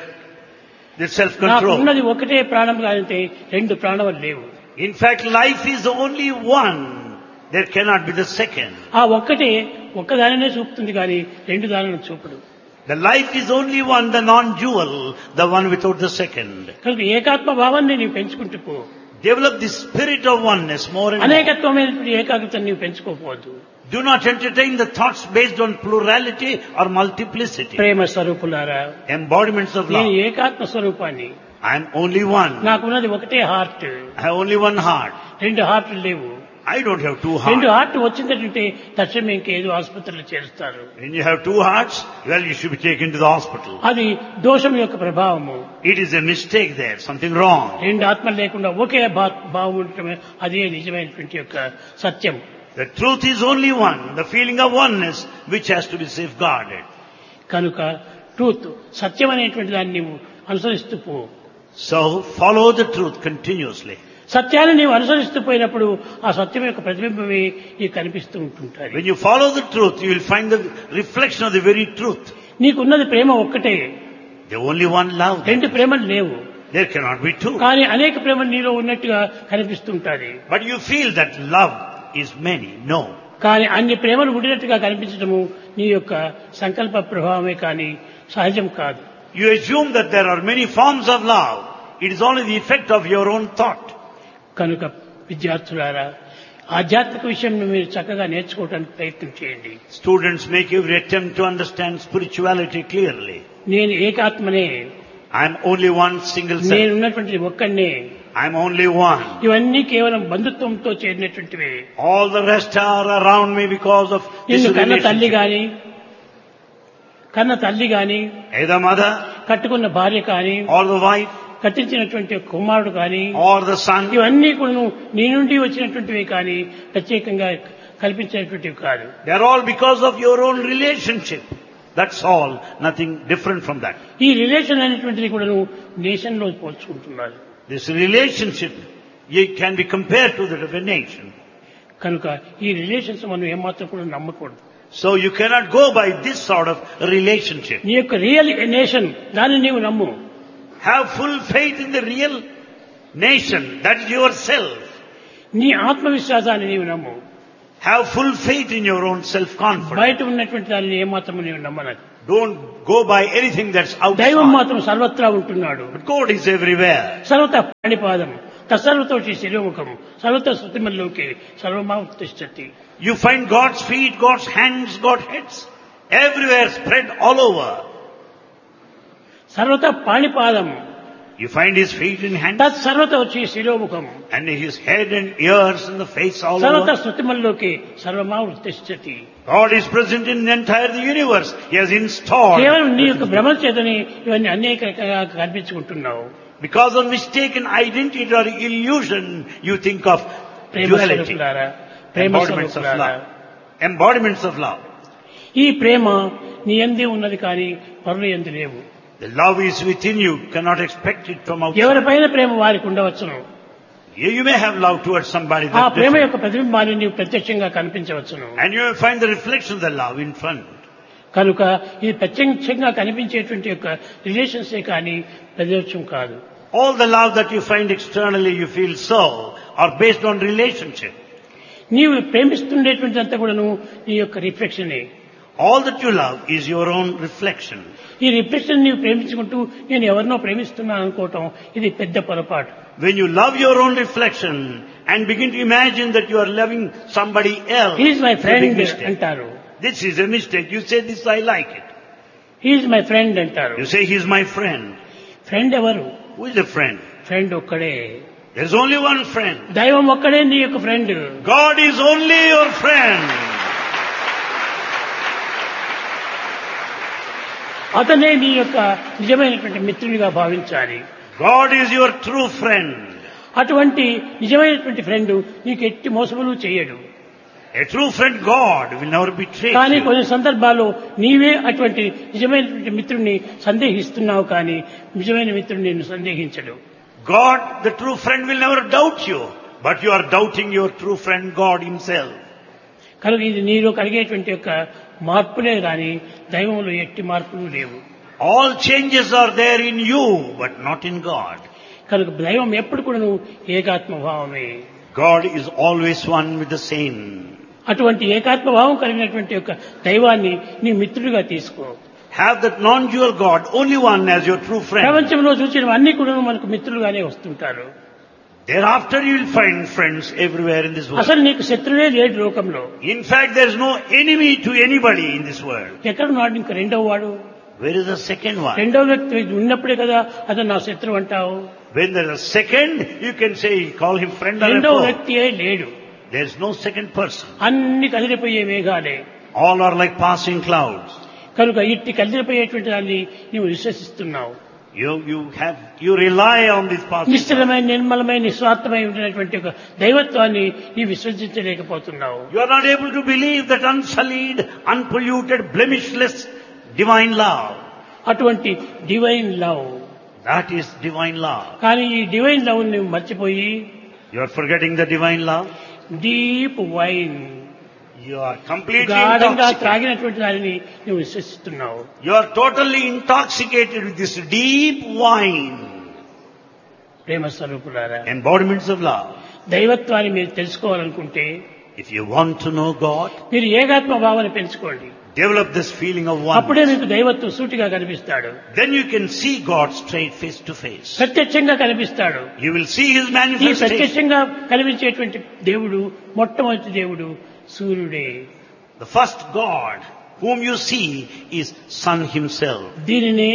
the నాకు self-control. ఉన్నది ఒకటే ప్రాణం కాదంటే రెండు ప్రాణాలు లేవు. In fact, life is only one. There cannot be the second. ఆ ఒక్కటే ఒక్కదానినే చూపుతుంది కానీ రెండు దానిని చూపదు. The life is only one, the non-dual, the one without the second. కనుక ఏకాత్మ భావాన్ని నీవు పెంచుకుంటూ పో. Develop the spirit of oneness more and more. అనేకత్వమైనటువంటి ఏకాగ్రతను నీవు పెంచుకోకపోవద్దు. Do not entertain the thoughts based on plurality or multiplicity. ప్రేమ స్వరూపులారా, Embodiments of నేను love. ఏకాత్మ స్వరూపాన్ని. I am only one. నాకున్నది ఒకటే heart. I have only one heart. రెండు హార్ట్లు లేవు. I don't have two రెండు hearts. హార్ట్ వచ్చిందంటే తక్షణం ఇంకేదో ఆసుపత్రిలో చేరుస్తారు. When you have two hearts, well, you should be taken to the hospital. అది దోషం యొక్క ప్రభావము. It is a mistake there, something wrong. రెండు ఆత్మలు లేకుండా ఒకే భావం ఉండటమే అదే నిజమైనటువంటి యొక్క సత్యం. The truth is only one, the feeling of oneness which has to be safeguarded. కనుక ట్రూత్ సత్యం అనేటువంటి దాన్ని నీవు అనుసరిస్తూ పో. So follow the truth continuously. సత్యాన్ని నీవు అనుసరిస్తూ పోయినప్పుడు ఆ సత్యం యొక్క ప్రతిబింబమే నీకు కనిపిస్తూ ఉంటుంటారు. When you follow the truth, you will find the reflection of the very truth. నీకున్నది ప్రేమ ఒక్కటే. The only one love. రెండు ప్రేమలు లేవు. There cannot be two. కానీ అనేక ప్రేమలు నీలో ఉన్నట్టుగా కనిపిస్తుంటాది. But you feel that love is many. No. కానీ అన్ని ప్రేమలు ఉండినట్టుగా కనిపించడము నీ యొక్క సంకల్ప ప్రభావమే కానీ సహజం కాదు. You assume that there are many forms of love. It is only the effect of your own thought. కనుక విద్యార్థులారా, ఆధ్యాత్మిక విషయం మీరు చక్కగా నేర్చుకోవడానికి ప్రయత్నం చేయండి. Students make every attempt to understand spirituality clearly. నేను ఏకాత్మనే. I am only one single నేను self. ఉన్నటువంటి ఒక్కనే. I am only one. ఇవన్నీ కేవలం బంధుత్వంతో చేరినటువంటివే. All the rest are around me because of this నిన్ను కన్న తల్లి relationship. గాని Either mother కట్టుకున్న భార్య కానీ or the wife కట్టించినటువంటి కుమారుడు కానీ or the son. ఇవన్నీ కూడా నీ నుండి వచ్చినటువంటివి కానీ ప్రత్యేకంగా కల్పించినటువంటివి కాదు. They are all because of your own relationship. That's all. Nothing different from that. ఈ రిలేషన్ అనేటువంటిది కూడా నేషన్ లో పోల్చుకుంటున్నారు. This relationship It can be compared to that of a nation. కనుక ఈ రిలేషన్స్ మనం ఏమాత్రం కూడా నమ్మకూడదు. So you cannot go by this sort of relationship. నీ యొక్క రియల్ నేషన్ దాన్ని నీవు నమ్ము. Have full faith in the real nation, that is yourself. నీ ఆత్మవిశ్వాసాన్ని నీవు నమ్ము. Have full faith in your own self-confidence. బయట ఉన్నటువంటి దాన్ని ఏమాత్రం నీవు నమ్మనదు. Don't go by anything that's దైవం outside. మాత్రం సర్వత్రా ఉంటున్నాడు. But God is everywhere. సర్వత పాణిపాదం తత్సర్వతోషి శిరోముఖం సర్వత శృతిమల్లోకి సర్వమా ఉత్తిష్టతి. You find God's feet, God's hands, God's heads, everywhere spread all over. సర్వత పాణిపాదం You find His feet and hands, తత్సర్వతోషి శిరోముఖం and His head and ears and the face all సర్వత over. శృతిమల్లోకి సర్వమా ఉత్తిష్టతి. God is present in the entire universe. He has installed. కేవలం నీ యొక్క భ్రమ చేతని ఇవన్నీ అనేక రకాలుగా కల్పించుకుంటున్నావు. Because of mistaken identity or illusion, you think of Prema duality. స్వరూపులారా, ప్రేమ Embodiments of స్వరూపులారా, love. Embodiments of love. ఈ ప్రేమ నీ యందే ఉన్నది కానీ పరుల యందు లేవు. The love is within you. Cannot expect it from outside. ఎవరిపైన ప్రేమ వారికి ఉండవచ్చును. You may have love towards somebody ఆ that's ప్రేమ different. యొక్క ప్రతిబింబాన్ని నీవు ప్రత్యక్షంగా కనిపించవచ్చును. And you will find the reflection of the love in front. కనుక ఇది ప్రత్యక్షంగా కనిపించేటువంటి యొక్క రిలేషన్సే కానీ ప్రతిపక్షం కాదు. All the love that you find externally, you feel so, are based on relationship. నీవు ప్రేమిస్తుండేటువంటి అంతా కూడాను నీ యొక్క రిఫ్లెక్షనే. All that you love is your own reflection. ఈ రిఫ్లెక్షన్ నీవు ప్రేమించుకుంటూ నేను ఎవరినో ప్రేమిస్తున్నాను అనుకోవటం ఇది పెద్ద పొరపాటు. When you love your own reflection and begin to imagine that you are loving somebody else, he's my it's a big friend mistake. అంటారు. This is a mistake. You say this, I like it. He's my friend అంటారు. You say he's my friend. Friend ఎవరు? Who is a friend? Friend ఒక్కడే. There's only one friend. దైవం ఒక్కడే నీ యొక్క friend. God is only your friend. అతనే నీ యొక్క నిజమైనటువంటి మిత్రుడిగా భావించాలి. God is your true friend. అటువంటి నిజమైనటువంటి ఫ్రెండ్ నీకు ఎట్టి మోసములు చేయడు. A true friend, God, will never betray కానీ you. కొన్ని సందర్భాల్లో నీవే అటువంటి నిజమైనటువంటి మిత్రుడిని సందేహిస్తున్నావు కానీ నిజమైన మిత్రుడిని నిన్ను సందేహించడు. God, the true friend, will never doubt you. But you are doubting your true friend, God Himself. కనుక ఇది నీలో కలిగేటువంటి యొక్క మార్పులే కానీ దైవంలో ఎట్టి మార్పులు లేవు. All changes are there in you, but not in God. కనుక దైవం ఎప్పుడు కూడా నువ్వు ఏకాత్మ భావమే. God is always one with the same. అటువంటి ఏకాత్మ భావం కలిగినటువంటి యొక్క దైవాన్ని నీ మిత్రుడిగా తీసుకో. Have that non-dual God, only one as your true friend. ప్రపంచంలో చూసినవన్నీ కూడా మనకు మిత్రులుగానే వస్తుంటారు. Thereafter you will find friends everywhere in this world. అసలు నీకు శత్రువే లేడు లోకంలో. In fact, there is no enemy to anybody in this world. ఎక్కడ నాడు ఇంక రెండవ వాడు? Where is the second one? రెండవ వ్యక్తి ఉన్నప్పుడే కదా అతను నా శత్రువు అంటావు. When there is a second, you can say, call him friend or a రెండవ foe. వ్యక్తియే లేడు. There is no second person. అన్ని కదిలిపోయే మేఘాలే. All are like passing clouds. కనుక ఇట్టి కదిలిపోయేటువంటి దాన్ని నీవు విశ్వసిస్తున్నావు. You rely on this passing clouds. నిశ్చలమైన నిర్మలమైన నిస్వార్థమై ఉండినటువంటి ఒక దైవత్వాన్ని నీవు విశ్వసించలేకపోతున్నావు. You are not able to believe that unsullied, unpolluted, blemishless divine love. అటువంటి divine love. That is divine love. కానీ ఈ డివైన్ లవ్ నువ్వు మర్చిపోయి You are forgetting the divine love. Deep wine You are completely గాఢంగా intoxicated. త్రాగినటువంటి దానిని నువ్వు విశ్వసిస్తున్నావు. You are totally intoxicated with this deep wine. ప్రేమ స్వరూపులారా, Embodiments of love. దైవత్వాన్ని మీరు తెలుసుకోవాలనుకుంటే If you want to know God, మీరు ఏకాత్మ భావాన్ని పెంచుకోండి. develop this feeling of అప్పుడే oneness. మీకు దైవత్వం సూటిగా కనిపిస్తాడు. Then you can see God straight face to face. ప్రత్యక్షంగా కనిపిస్తాడు. You will see His ఈ manifestation. ప్రత్యక్షంగా కనిపించేటువంటి దేవుడు మొట్టమొదటి దేవుడు సూర్యుడే. The first God whom you see is Sun Himself. దీనినే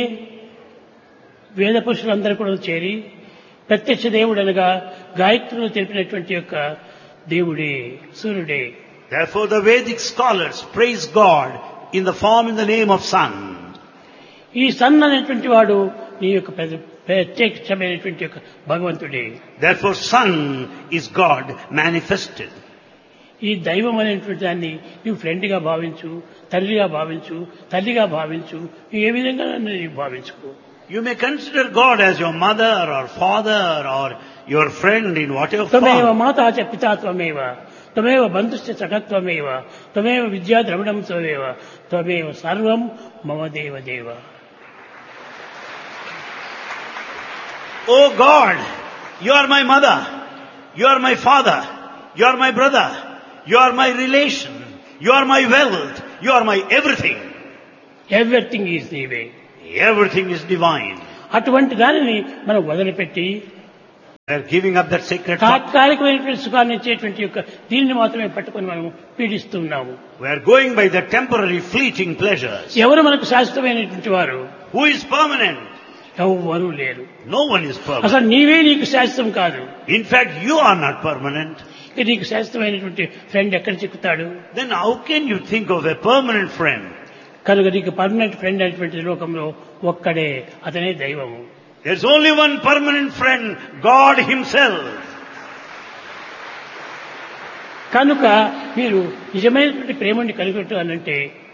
వేద పురుషులందరూ కూడా చేరి ప్రత్యక్ష దేవుడు అనగా గాయత్రులు తెలిపినటువంటి యొక్క దేవుడే సూర్యుడే. Therefore the Vedic scholars praise God in the form in the name of Sun. ఈ సన్ అనేటువంటి వాడు నీ యొక్క ప్రత్యక్షమైనటువంటి యొక్క భగవంతుడే. Therefore Sun is God manifested. ఈ దైవం అనేటువంటి దాన్ని నువ్వు ఫ్రెండ్గా భావించు, తల్లిగా భావించు, తల్లిగా భావించు, ఏ విధంగా నీవు భావించుకో. You may consider God as your mother or father or your friend in whatever త్వమేవ form. మాతా చ పితా త్వమేవ త్వమేవ బంధుశ్చ సఖత్వమేవ త్వమేవ విద్యా ద్రవిణం త్వమేవ త్వమేవ సర్వం మమ దేవ దేవ. Oh God, you are my mother, you are my father, you are my brother, you are my relation, you are my wealth, you are my everything. Everything is నీవే. Everything is divine. అటువంటి దానిని మనం వదిలిపెట్టి We are giving up that sacred thought. తాత్కాలికమైనటువంటి సుఖాన్ని ఇచ్చేటువంటి యొక్క దీనిని మాత్రమే పట్టుకొని మనం పీడిస్తున్నాము. We are going by the temporary fleeting pleasures. ఎవరు మనకు శాశ్వతమైనటువంటి వారు? Who is permanent? ఎవరు లేరు. No one is permanent. అసలు నీవే నీకు శాశ్వతం కాదు. In fact, you are not permanent. ఇక నీకు శాశ్వతమైనటువంటి ఫ్రెండ్ ఎక్కడ చిక్కుతాడు? Then how can you think of a permanent friend? కనుక నీకు పర్మనెంట్ ఫ్రెండ్ అనేటువంటి లోకంలో ఒక్కడే, అతనే దైవము. There's only one permanent friend, God Himself. కనుక మీరు నిజమైనటువంటి ప్రేమని కలిగి అనంటే,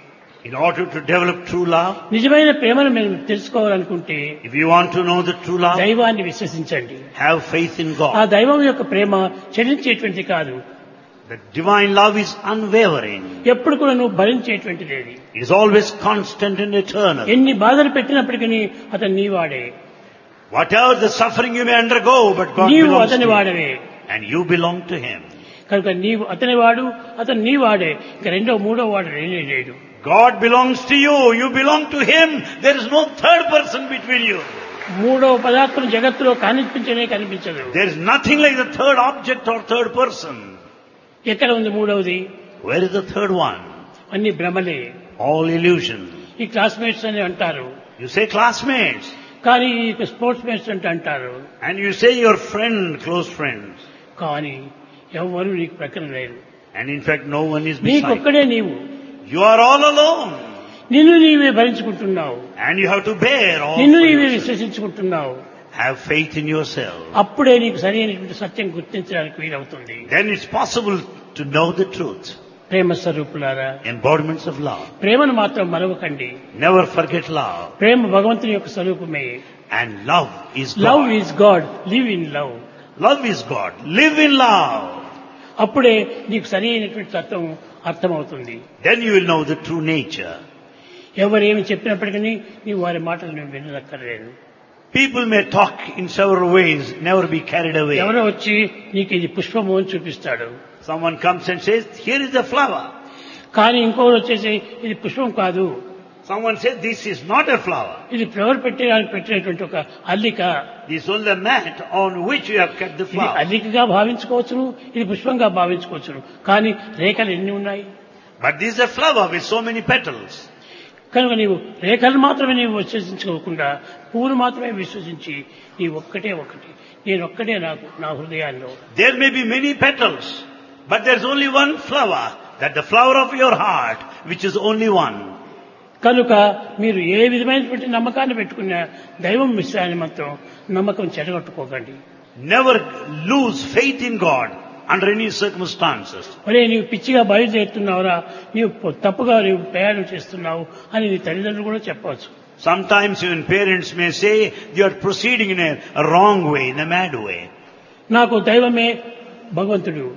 In order to develop true love, నిజమైన ప్రేమను మీరు తెలుసుకోవాలనుకుంటే if you want to know the true love, దైవాన్ని విశ్వసించండి. have faith in ఆ God. దైవం యొక్క ప్రేమ చెల్లించేటువంటిది కాదు, The divine love is unwavering. ఎప్పుడు కూడా నువ్వు భరించేటువంటిది. It is always constant and eternal. ఎన్ని బాధలు పెట్టినప్పటికీ అతను నీవాడే, Whatever the suffering you may undergo, but God నీవు belongs అతని to you. వాడవే. And you belong to Him. కనుక నీవు అతని వాడు, అతను నీ వాడే. ఇక రెండో మూడో వాడు లేడు. God belongs to you. You belong to Him. There is no third person between you. మూడో పదార్థం జగత్తులో కనిపించదు. There is nothing like the third object or third person. ఎక్కడ ఉంది మూడవది? Where is the third one? అన్ని భ్రమలే. All illusion. ఈ classmates అని అంటారు, You say classmates. కానీ ఈ స్పోర్ట్స్ మేట్స్ అంటే అంటారు. And you say your friend, close friends. కానీ ఎవరు నీకు ప్రక్కన లేరు. And in fact no one is beside. నీకొక్కడే నీవు. You are all alone. నిన్ను నీవే భరించుకుంటున్నావు, And you have to bear all నిన్ను for నీవే yourself. విశ్వసించుకుంటున్నావు. Have faith in yourself. అప్పుడే నీకు సరైనటువంటి సత్యం గుర్తించడానికి వీలవుతుంది. Then it's possible to know the truth. ప్రేమ స్వరూపులారా, Embodiments of love. ప్రేమను మాత్రం మరవకండి. Never forget love. ప్రేమ భగవంతుని యొక్క స్వరూపమే. And love is love God. Is God, live in love. Love is God. Live in love. అప్పుడే నీకు సరైనటువంటి తత్వం అర్థమవుతుంది. Then you will know the true nature. ఎవరేమి చెప్పినప్పటికీ నీవు వారి మాటలు నువ్వు వినక్కర్లేదు. People may talk in several ways, never be carried away. ఎవరో వచ్చి నీకు ఇది పుష్పము అని చూపిస్తాడు, Someone comes and says, here is the flower. కానీ ఇంకోరు వచ్చేసి ఇది పుష్పం కాదు, Someone says, this is not a flower. ఇది ఫ్లవర్ పెట్టడానికి పెట్టినటువంటి ఒక అల్లిక. This is only the mat on which you have kept the ఇది flower. అల్లికగా భావించుకోవచ్చును, ఇది పుష్పంగా భావించుకోవచ్చును, కానీ రేఖలు ఎన్ని ఉన్నాయి? But this is a flower with so many petals. కనుక నీవు రేఖలు మాత్రమే నీవు విశ్వసించుకోకుండా పువ్వును మాత్రమే విశ్వసించి నీ ఒక్కటే ఒకటి, నేను ఒక్కటే నాకు నా హృదయాల్లో. There may be many petals, but there's only one flower, that the flower of your heart, which is only one. కనుక మీరు ఏ విధమైనటువంటి నమ్మకాన్ని పెట్టుకున్నా దైవం విషయాన్ని మాత్రం నమ్మకం చెడగొట్టుకోకండి. Never lose faith in God under any circumstances. ఒరే నీవు పిచ్చిగా బయలుదేరుతున్నావురా, నీవు తప్పుగా నీవు ప్రయాణం చేస్తున్నావు అని నీ తల్లిదండ్రులు కూడా చెప్పవచ్చు. Sometimes even parents may say, you are proceeding in a wrong way, in a mad way. నాకు దైవమే భగవంతుడు,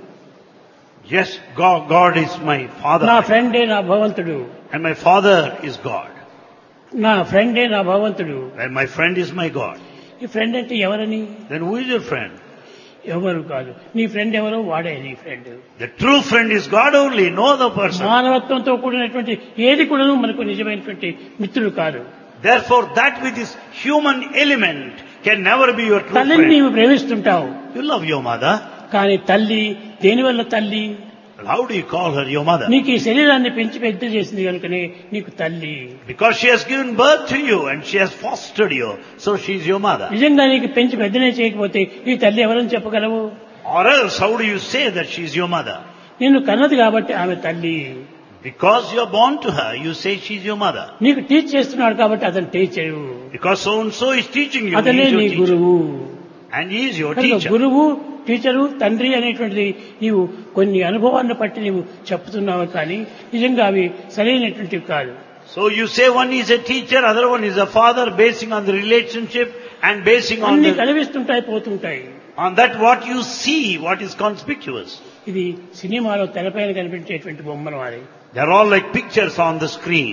Yes, God is my father. నా ఫ్రెండే నా భగవంతుడు, And my father is God. నా ఫ్రెండే నా భగవంతుడు. And my friend is my God. ఈ ఫ్రెండ్ అంటే ఎవరని? Then who is your friend? ఎవరు కాదు, నీ ఫ్రెండ్ ఎవరో వాడే నీ friend. The true friend is God only, no other person. మానవత్వంతో కూడినటువంటి ఏది కూడా మనకు నిజమైనటువంటి మిత్రుడు కాదు. Therefore, that with this human element can never be your true తల్లిని friend. నీవు ప్రేమిస్తుంటావు, You love your mother. కానీ తల్లి దేనివల్ల తల్లి? Well, how do you call her your mother? నీకు ఈ శరీరాన్ని పెంచి పెద్ద చేసింది కనుకనే నీకు తల్లి. Because she has given birth to you and she has fostered you, so she is your mother. నిజంగా నీకు పెంచి పెద్దనే చేయకపోతే ఈ తల్లి ఎవరని చెప్పగలవు? Or else, how do you say that she is your mother? నిన్ను కన్నది కాబట్టి ఆమె తల్లి. Because you are born to her, you say she is your mother. నీకు టీచ్ చేస్తున్నాడు కాబట్టి అతను teacher, Because so and so is teaching you, he అతనే is your నీ teacher. గురువు. And he is your కనుక teacher. గురువు, టీచరు, తండ్రి అనేటువంటిది నీవు కొన్ని అనుభవాన్ని బట్టి నీవు చెప్తున్నావు, కానీ నిజంగా అవి సరైనటువంటివి కాదు. So you say one is a teacher, other one is a father, basing on the relationship and basing on అన్ని the, కనిపిస్తుంటాయి, పోతుంటాయి. on that what you see, what is conspicuous. ఇది సినిమాలో తెరపైన కనిపించేటువంటి బొమ్మలు వారి. They're all like pictures on the screen.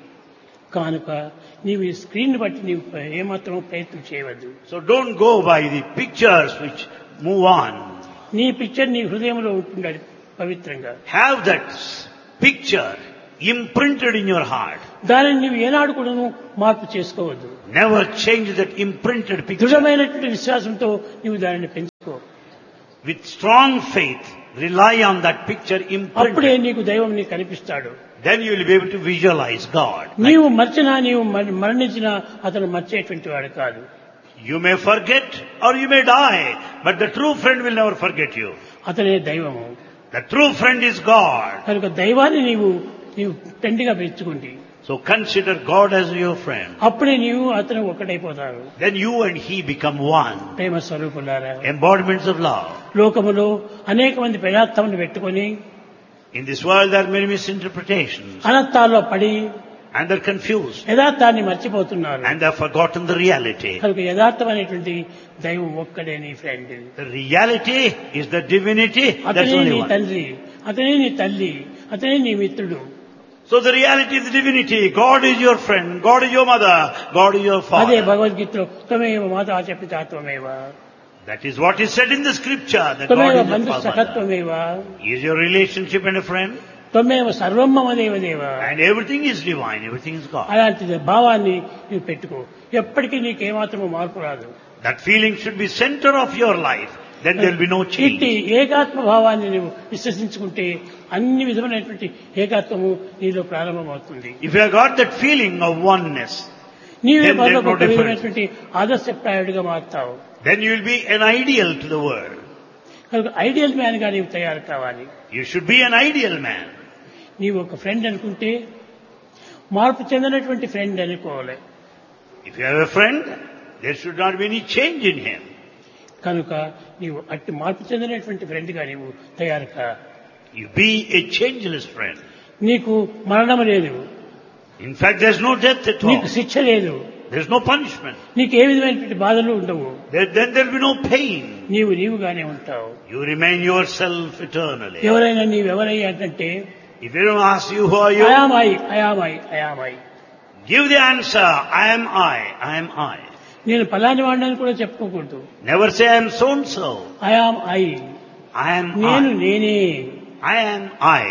కనుక నీవు ఈ స్క్రీన్ బట్టి నీవు ఏమాత్రం ప్రయత్నం చేయవద్దు. So don't go by the pictures which move on. నీ పిక్చర్ నీ హృదయంలో ఉంటుండాలి పవిత్రంగా. Have that picture imprinted in your heart. దానిని నీవు ఏనాడు కూడా మార్పు చేసుకోవద్దు. Never change that imprinted picture. దృఢమైనటువంటి విశ్వాసంతో నీవు దానిని పెంచుకో. With strong faith, rely on that picture అప్పుడే imprinted. నీకు దైవం నీకు కనిపిస్తాడు. Then you will be able to visualize God. నీవు మర్చినా నీవు మరణించినా అతను మర్చేటువంటి వాడు కాదు. You may forget or you may die, but the true friend will never forget you. అతనే దైవము. The true friend is God. కనుక దైవాన్ని నీవు ఫ్రెండ్గా పెంచుకుంది. So consider God as your friend. అప్పుడే నీవు అతను ఒక్కటైపోతారు. Then you and he become one. ప్రేమ స్వరూపులారా, Embodiments of love. లోకములో అనేక మంది ప్రయాత్తములు పెట్టుకొని In this world there are many misinterpretations అనర్థాల్లో పడి and they're confused యథార్థాన్ని మర్చిపోతున్నారు. and they've forgotten the reality. కనుక యథార్థమైనటువంటి దైవం ఒక్కడే నీ friend. The reality is the divinity. That's అతనే only నీ one. తండ్రి, అతనే నీ తల్లి, అతనే నీ మిత్రుడు. So the reality is the divinity. God is your friend. God is your mother. God is your అదే father. భగవద్గీతలో త్వమేవ మాతా చ పితా త్వమేవ, That is what is said in the scripture. That త్వమేవ God is your Bandhu father. సఖత్వమేవ, Is your relationship and a friend. త్వమేవ సర్వం మమ దేవదేవ. And everything is divine. Everything is God. అలాంటి భావాన్ని నువ్వు పెట్టుకో. ఎప్పటికీ నీకు ఏమాత్రము మార్పు రాదు. That feeling should be center of your life. Then there will be no ఇట్టి change. ఏకాత్మ భావాన్ని నువ్వు విశ్వసించుకుంటే అన్ని విధమైనటువంటి ఏకాత్మము నీలో ప్రారంభమవుతుంది. If you have got that feeling of oneness, నీవే Then there's no ఒక difference. విధమైనటువంటి ఆదర్శప్రాయుడిగా మారుతావు. then you will be an ideal to the world. కనుక ఐడియల్ మ్యాన్ గా నీవు తయారు కావాలి. You should be an ideal man. నీవు ఒక ఫ్రెండ్ అనుకుంటే మార్పు చెందినటువంటి ఫ్రెండ్ అనుకోవాలి. If you have a friend, there should not be any change in him. కనుక నీవు అట్టి మార్పు చెందినటువంటి ఫ్రెండ్ గా నీవు తయారు కా. You be a changeless friend. నీకు మరణం లేదు, In fact, there's no death at all. నీకు శిక్ష లేదు, There's no punishment. నీకు ఏ విధమైనటువంటి బాధలు ఉండవు. Then there'll be no pain. నీవు నీవుగానే ఉంటావు. You remain yourself eternally. ఎవరైనా నీవెవరయ్యా అంటే If anyone asks you who are you, అయామాయి అయామాయి అయామాయి, give the answer, I am I, I am I. నేను పలాని వాడిని కూడా చెప్పుకోకూడదు. Never say I am so and so. I am I, I am నేను I. నేనే. I am I.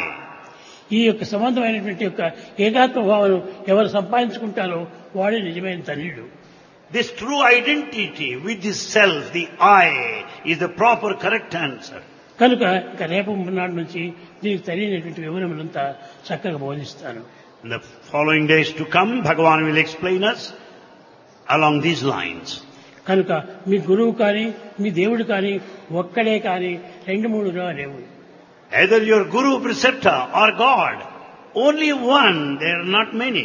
ఈ యొక్క సంబంధమైనటువంటి యొక్క ఏకాత్మ భావన ఎవరు సంపాదించుకుంటారో వాడే నిజమైన ధన్యుడు. This true identity with this self, the I, is the proper correct answer. కనుక ఇక రేపు నాటి నుంచి దీనికి తెలియనటువంటి వివరములంతా చక్కగా బోధిస్తాను. In the following days to come, Bhagavan will explain us along these lines. కనుక మీ గురువు కానీ మీ దేవుడు కానీ ఒక్కడే కానీ రెండు మూడుగా లేవు. Either your guru, preceptor or God, only one, there are not many.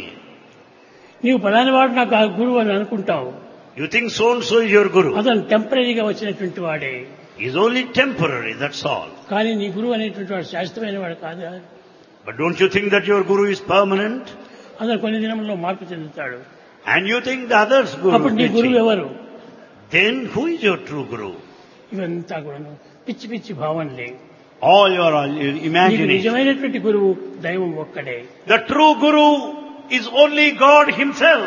నీవు పలాని వాడు నాకు ఆ గురువు అని అనుకుంటావు. You think so and so is your guru. అతను టెంపరీగా వచ్చినటువంటి వాడే. He is only temporary, that's all. కానీ నీ గురువు అనేటువంటి వాడు శాశ్వతమైన వాడు కాదా? But don't you think that your guru is permanent? అతను కొన్ని దినంలో మార్పు చెందుతాడు. And you think the other's guru అప్పుడు నీ will గురువు change. ఎవరు? Then who is your true guru? ఇవంతా కూడా పిచ్చి పిచ్చి భావనలే. All your నీకు imagination. నిజమైనటువంటి గురువు దైవం ఒక్కడే. The true guru is only God himself.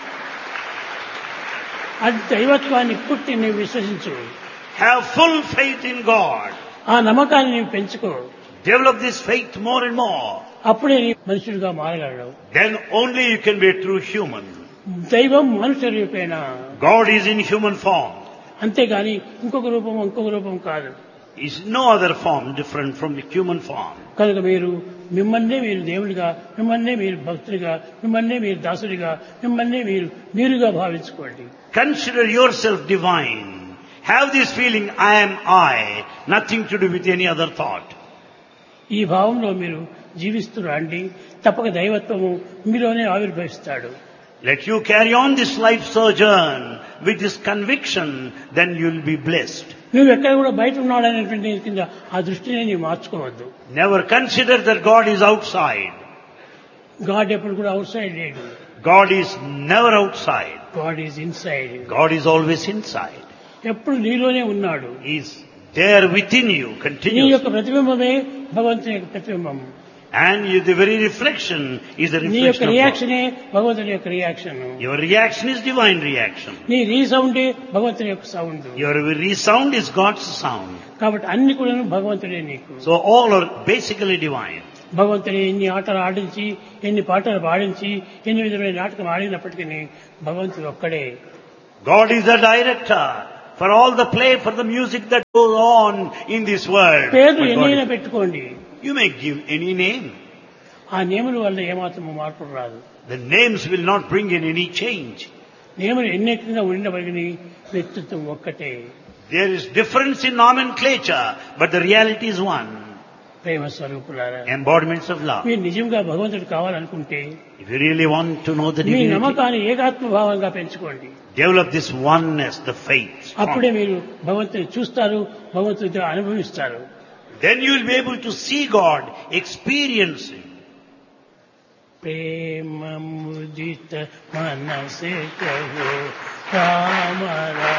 అది దైవత్వాన్ని పుట్టి నీవు విశ్వసించు. Have full faith in God. ఆ నమ్మకాన్ని నీవు పెంచుకో. Develop this faith more and more. అప్పుడే నీ మనుషుడిగా మారగలడు. Then only you can be a true human. దైవం మనుష్య రూపేణ, God is in human form. అంతేగాని ఇంకొక రూపం కాదు. Is no other form different from the human form. కనుక మీరు మిమ్మల్నే మీరు దేవుడిగా, మిమ్మల్నే మీరు భక్తుడిగా, మిమ్మల్నే మీరు దాసుడిగా, మిమ్మల్నే మీరుగా భావించుకోండి. Consider yourself divine. Have this feeling, I am I, nothing to do with any other thought. ఈ భావంలో మీరు జీవిస్తూ రండి. తప్పక దైవత్వము మీలోనే ఆవిర్భవిస్తాడు. Let you carry on this life sojourn with this conviction, then you will be blessed. నువ్వు ఎక్కడ కూడా బయట ఉన్నాడనేటువంటి కింద ఆ దృష్టిని నీవు మార్చుకోవద్దు. Never consider that God is outside. God ఎప్పుడు కూడా అవుట్ సైడ్ లేడు. God is never outside. God is inside. God is always inside. ఎప్పుడు నీలోనే ఉన్నాడు. He is there within you నీ continuously. యొక్క ప్రతిబింబమే భగవంతుని యొక్క ప్రతిబింబం. And the very reflection is the నీ యొక్క reflection of God. రియాక్షనే భగవంతుని యొక్క reaction. Your reaction is divine reaction. నీ రీసౌండే భగవంతుని యొక్క sound. Your resound is God's sound. కాబట్టి అన్ని కూడా భగవంతుడే నీకు. So all are basically divine. భగవంతుని ఎన్ని ఆటలు ఆడించి, ఎన్ని పాటలు పాడించి, ఎన్ని విధమైన నాటకం ఆడినప్పటికీ భగవంతుడు ఒక్కడే. God is the director for all the play, for the music that goes on in this world. పేర్లు But God ఎన్నైనా is- పెట్టుకోండి, You may give any name. ఆ నియముల వల్ల ఏమాత్రం మార్పు రాదు. The names will not bring in any change. నియములు ఎన్నిటిగా ఉన్నప్పటికీ వ్యక్తిత్వం ఒక్కటే. There is difference in nomenclature, but the reality is one. ప్రేమ స్వరూపులారా, Embodiments of love. మీరు నిజంగా భగవంతుడు కావాలనుకుంటే If you really want to know the me divinity, నమ్మకాన్ని ఏకాత్మ భావంగా పెంచుకోండి. develop this oneness, the faith. అప్పుడే మీరు భగవంతుని చూస్తారు, భగవంతుడితో అనుభవిస్తారు. Then you will be able to see God, experience Him. ప్రేమ ముదిత మనసే కహో రామ రామ